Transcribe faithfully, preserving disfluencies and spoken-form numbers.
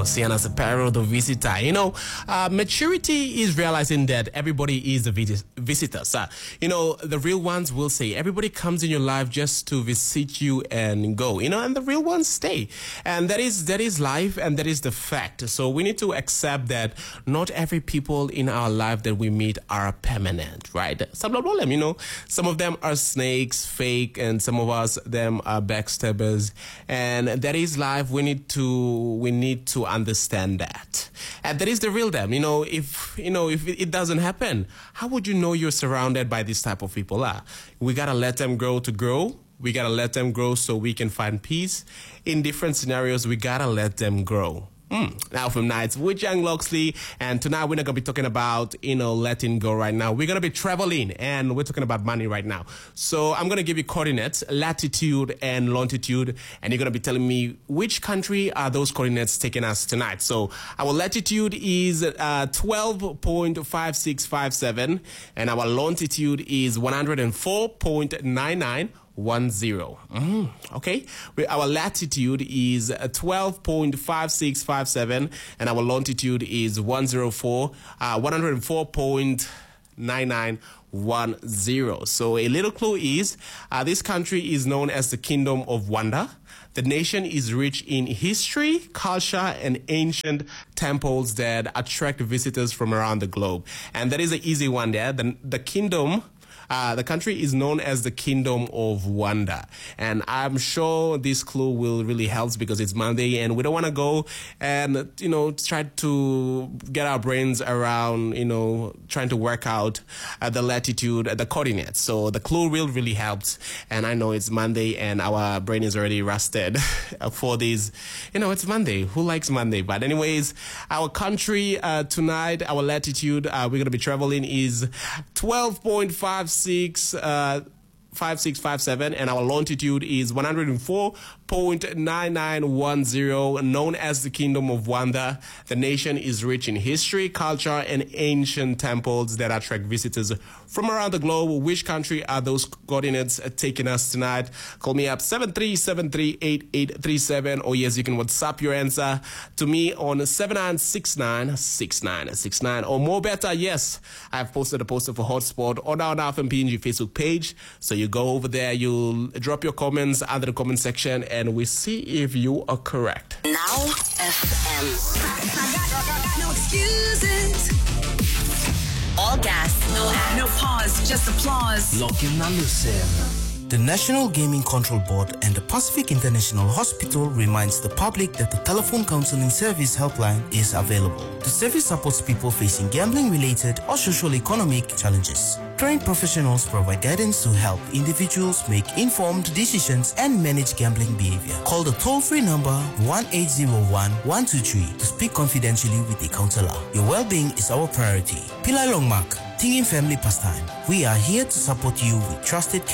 seen as a parent or visitor. You know, uh, maturity is realizing that everybody is a vis- visitor. So, you know, the real ones will say everybody comes in your life just to visit you and go, you know, and the real ones stay. And that is, that is life, and that is the fact. So we need to accept that not every people in our life that we meet are permanent, right? Some problem, you know, some of them are snakes, fake, and some of us, them are backstabbers. And that is life. We need to, we need to understand that. And that is the real them. You know, if, you know, if it doesn't happen, how would you know you're surrounded by this type of people? Ah, we gotta let them grow to grow. We gotta let them grow so we can find peace. In different scenarios, we gotta let them grow. Mm. Now from Nights with Young Loxley, and tonight we're not going to be talking about, you know, letting go right now. We're going to be traveling, and we're talking about money right now. So I'm going to give you coordinates, latitude and longitude, and you're going to be telling me which country are those coordinates taking us tonight. So our latitude is uh, twelve point five six five seven, and our longitude is one hundred four point nine nine. One zero. Mm-hmm. Okay. We, our latitude is twelve point five six five seven, and our longitude is one zero four, uh, one hundred four point nine nine one zero. So a little clue is uh, this country is known as the Kingdom of Wonder. The nation is rich in history, culture, and ancient temples that attract visitors from around the globe. And that is an easy one there. The, the kingdom. Uh, the country is known as the Kingdom of Wonder. And I'm sure this clue will really help because it's Monday and we don't want to go and, you know, try to get our brains around, you know, trying to work out uh, the latitude, uh, the coordinates. So the clue will really helps. And I know it's Monday and our brain is already rusted for these. You know, it's Monday. Who likes Monday? But anyways, our country uh, tonight, our latitude, uh, we're going to be traveling is twelve point five six uh five six five seven, and our longitude is one hundred four point nine nine one zero, known as the Kingdom of Wonder. The nation is rich in history, culture, and ancient temples that attract visitors from around the globe. Which country are those coordinates taking us tonight? Call me up seven three seven three eight eight three seven, or yes, you can WhatsApp your answer to me on seven nine six nine six nine six nine, or more better, yes, I've posted a poster for Hotspot on our F M P N G Facebook page, so you go over there, you'll drop your comments under the comment section, and we see if you are correct. Now F M. I got, I got no excuses. All gas, no act, no pause, just applause. Lock in and listen. The National Gaming Control Board and the Pacific International Hospital reminds the public that the telephone counseling service helpline is available. The service supports people facing gambling-related or socio-economic challenges. Trained professionals provide guidance to help individuals make informed decisions and manage gambling behavior. Call the toll-free number one eight zero one one two three to speak confidentially with a counselor. Your well-being is our priority. Pillai Longmark, Tingin Family Pastime. We are here to support you with trusted care.